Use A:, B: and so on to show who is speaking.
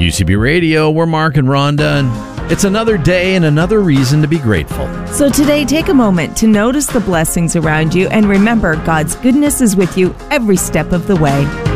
A: UCB Radio, we're Mark and Rhonda, and it's another day and another reason to be grateful.
B: So today, take a moment to notice the blessings around you and remember God's goodness is with you every step of the way.